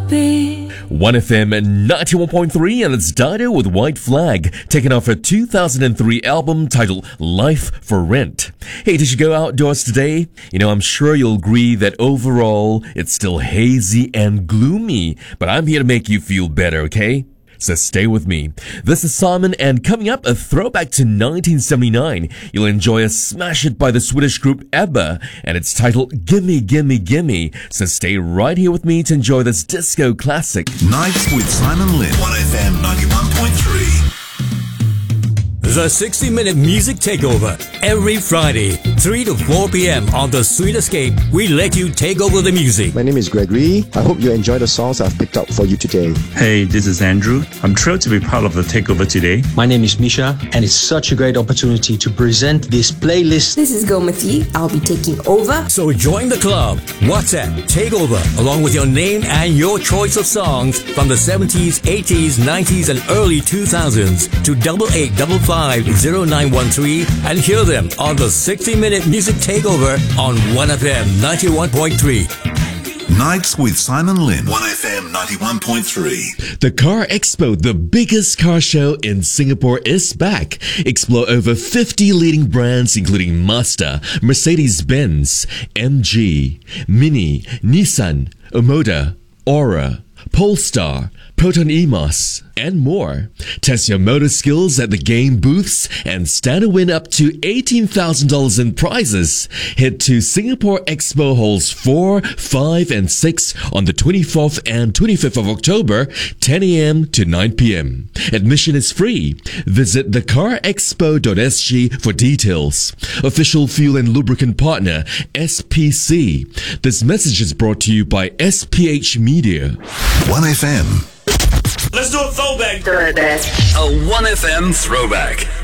happy. 1FM 91.3, and it's Dido with White Flag, taken off her 2003 album titled Life for Rent. Hey, did you go outdoors today? You know, I'm sure you'll agree that overall, it's still hazy and gloomy, but I'm here to make you feel better, okay? So stay with me. This is Simon, and coming up, a throwback to 1979. You'll enjoy a smash hit by the Swedish group ABBA, and it's titled Gimme Gimme Gimme. So stay right here with me to enjoy this disco classic. Nights with Simon Lynn, 1FM 91.3. The 60-minute music takeover every Friday, 3 to 4 p.m. on The Sweet Escape. We let you take over the music. My name is Gregory. I hope you enjoy the songs I've picked up for you today. Hey, this is Andrew. I'm thrilled to be part of the takeover today. My name is Misha, and it's such a great opportunity to present this playlist. This is Gomati. I'll be taking over. So join the club. WhatsApp Takeover, along with your name and your choice of songs from the 70s, 80s, 90s, and early 2000s to 88550913 and hear them on the 60-minute music takeover on 1FM 91.3. Nights with Simon Lynn, 1FM 91.3. The Car Expo, the biggest car show in Singapore, is back. Explore over 50 leading brands including Mazda, Mercedes-Benz, MG, Mini, Nissan, Omoda, Aura, Polestar, Proton EMOS, and more. Test your motor skills at the game booths and stand to win up to $18,000 in prizes. Head to Singapore Expo Halls 4, 5, and 6 on the 24th and 25th of October, 10 a.m. to 9 p.m. Admission is free. Visit thecarexpo.sg for details. Official fuel and lubricant partner, SPC. This message is brought to you by SPH Media. 1FM. Let's do a throwback. Do it, A 1FM throwback.